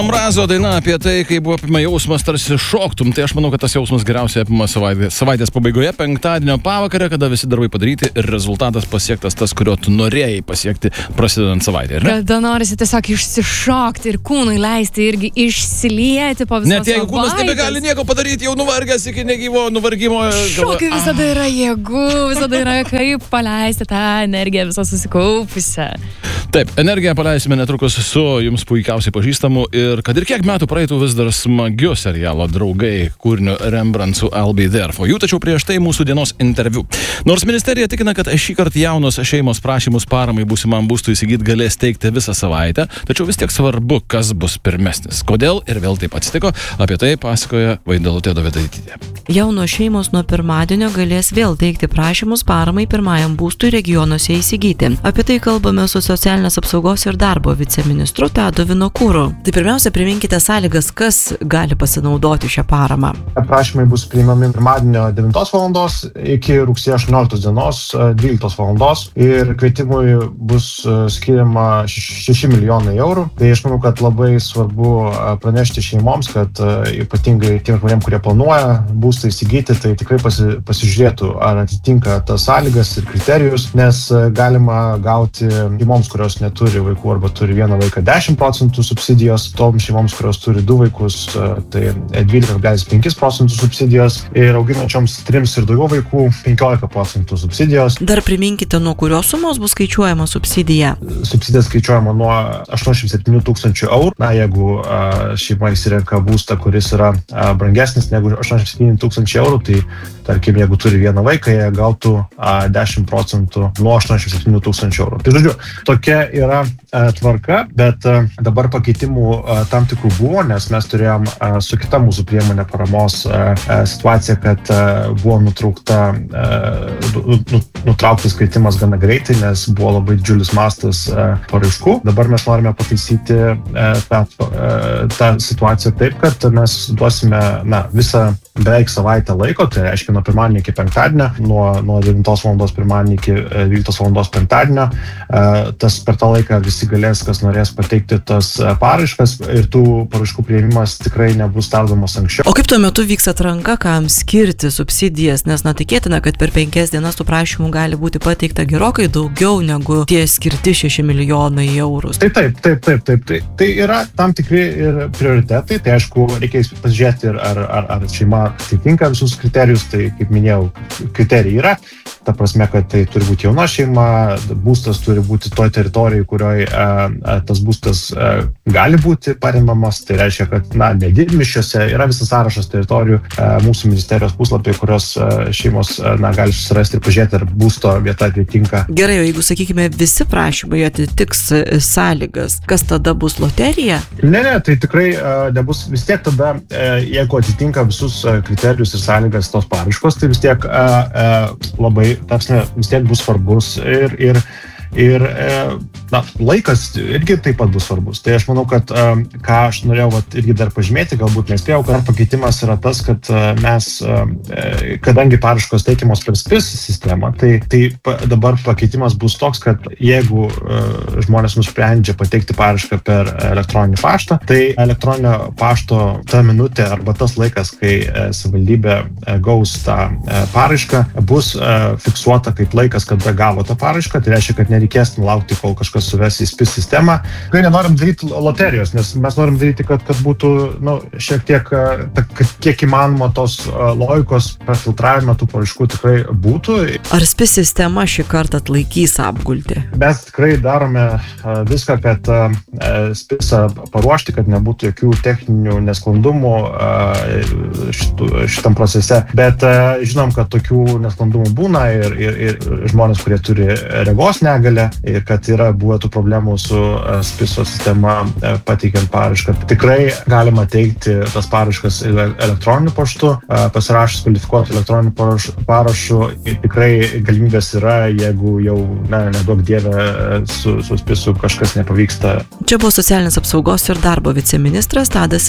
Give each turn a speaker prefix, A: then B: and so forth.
A: Ambrazo daina apie tai, kai buvo apima jausmas, tarsi šoktum, tai aš manau, kad tas jausmas geriausiai apima savaitės pabaigoje, penktadienio pavakarę, kada visi darbai padaryti ir rezultatas pasiektas tas, kurio tu norėjai pasiekti prasidedant savaitę.
B: Kada norisi tiesiog išsišokti ir kūnui leisti irgi išsilieti po visos savaitės.
A: Net jeigu kūnas nebegali nieko padaryti, jau nuvargęs iki negyvo nuvargimo.
B: Šokiai visada yra jėgų, visada yra kaip paleisti tą energiją visą susikaupusią.
A: Taip, energiją paleisime netrukus su jums puikiausiai pažįstamu ir kad ir kiek metų praeitų vis dar smagiu serialo Draugai kūriniu Rembrandt su I'll Be There for You, tačiau prieš tai mūsų dienos interviu. Nors ministerija tikina, kad šį kartą jaunos šeimos prašymus paramai būsimam būstui įsigyti galės teikti visą savaitę, tačiau vis tiek svarbu, kas bus pirmesnis. Kodėl ir vėl taip atsitiko, apie tai pasakoja Vaidilutė Dovidaitytė.
C: Jaunos šeimos nuo pirmadienio galės vėl teikti prašymus paramai pirmajam būstui regionuose įsigyti. Apie tai kalbame su socialinės apsaugos ir darbo viceministru Tadu Vinokūru. Tai pirmiausia, priminkite sąlygas, kas gali pasinaudoti šią paramą.
D: Prašymai bus priimami pirmadienio 9 valandos iki rugsėjo 18 dienos 12 valandos ir kvietimui bus skiriama 6 milijonai eurų. Tai aš manau, kad labai svarbu pranešti šeimoms, kad ypatingai tiem žmonėms, kurie planuoja būstą įsigyti, tai tikrai pasižiūrėtų, ar atitinka tas sąlygas ir kriterijus, nes galima gauti šeimoms, kurios neturi vaikų arba turi vieną vaiką 10% subsidijos, toms šeimoms, kurios turi 2 vaikus, tai 12,5% subsidijos ir auginančioms 3 ir daugiau vaikų 15% subsidijos.
C: Dar priminkite, nuo kurios sumos bus skaičiuojama subsidija?
D: Subsidija skaičiuojama nuo 87 tūkstančių eurų. Na, jeigu šeima įsirenka būstą, kuris yra brangesnis negu 87 tūkstančių eurų, tai tarkim, jeigu turi vieną vaiką, jie gautų 10% nuo 87 tūkstančių eurų. Tai žodžiu, tokia yra tvarka, bet dabar pakeitimų tam tikrų buvo, nes mes turėjom su kita mūsų priemonė paramos situaciją, kad buvo nutrauktas kvietimas gana greitai, nes buvo labai didžiulis mastas paraiškų. Dabar mes norime pataisyti tą situaciją taip, kad mes duosime visą beveik savaitę laiko, tai reiškia nuo pirmadienio iki penktadienio, nuo 9 valandos pirmadienio iki 12 valandos penktadienio. Tas per tą laiką visi galės, kas norės pateikti tas paraiškas ir tų paraiškų priėmimas tikrai nebus stabdomas anksčiau.
C: O kaip tuo metu vyks atranka, kam skirti subsidijas, nes tikėtina, kad per 5 dienas tų prašymų gali būti pateikta gerokai daugiau negu tie skirti 6 milijonai eurų.
D: Taip. Tai yra tam tikri ir prioritetai, tai aišku, reikia pasižiūrėti, ar šeima atitinka visus kriterijus, tai kaip minėjau, kriterijai yra. Ta prasme, kad tai turi būti jauna šeima, būstas turi būti toj teritorijai, kurioje tas būstas gali būti paremamas. Tai reiškia, kad nedidmiesčiuose yra visas sąrašas teritorijų mūsų ministerijos puslapyje, kurios šeimos gali susirasti ir pažiūrėti, ar būsto vieta atitinka.
C: Gerai, o jeigu, sakykime, visi prašymai atitiks sąlygas, kas tada bus loterija?
D: Ne, tai tikrai nebus. Vis tiek tada, jeigu atitinka visus kriterijus ir sąlygas tos paraiškos, tai vis tiek vis tiek bus svarbus ir laikas irgi taip pat bus svarbus. Tai aš manau, kad ką aš norėjau irgi dar pažymėti, galbūt nespėjau, kad pakeitimas yra tas, kad mes, kadangi paraiškos teikiamos per SPIS sistemą, tai dabar pakeitimas bus toks, kad jeigu žmonės nusprendžia pateikti paraišką per elektroninį paštą, tai elektroninio pašto ta minutė arba tas laikas, kai savivaldybė gaus tą paraišką, bus fiksuota kaip laikas, kada gavo tą paraišką. Tai reiškia, kad nereikės laukti, kol kažkas suves į SPIS sistemą. Kai nenorim daryti loterijos, nes mes norim daryti, kad būtų šiek tiek, kad kiek įmanoma tos logikos prafiltravimo tų paraiškų tikrai būtų.
C: Ar SPIS sistema šį kartą atlaikys apgultį?
D: Mes tikrai darome viską, kad SPIS paruošti, kad nebūtų jokių techninių nesklandumų šitam procese. Bet žinom, kad tokių nesklandumų būna ir žmonės, kurie turi regos negalią, ir kad yra buvę tų problemų su SPIS-o sistema pateikiant paraišką. Tikrai galima teikti tas paraiškas elektroniniu paštu, pasirašus kvalifikuotų elektroniniu parašu. Tikrai galimybės yra, jeigu jau, neduok dieve, su SPIS-u kažkas nepavyksta.
C: Čia buvo socialinės apsaugos ir darbo viceministras Tadas